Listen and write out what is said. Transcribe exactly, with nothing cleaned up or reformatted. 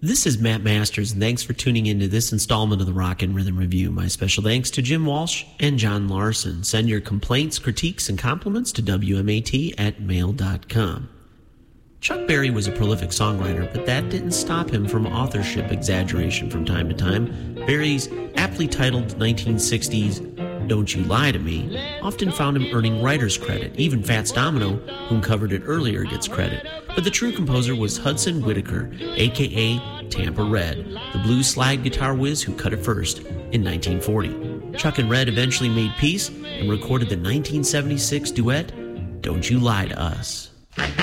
This is Matt Masters, and thanks for tuning into this installment of the Rock and Rhythm Review. My special thanks to Jim Walsh and John Larson. Send your complaints, critiques, and compliments to W M A T at mail dot com. Chuck Berry was a prolific songwriter, but that didn't stop him from authorship exaggeration from time to time. Berry's aptly titled nineteen sixties Don't You Lie to Me often found him earning writer's credit. Even Fats Domino, whom covered it earlier, gets credit. But the true composer was Hudson Whitaker, a k a. Tampa Red, the blues slide guitar whiz who cut it first in nineteen forty. Chuck and Red eventually made peace and recorded the nineteen seventy-six duet, Don't You Lie to Us.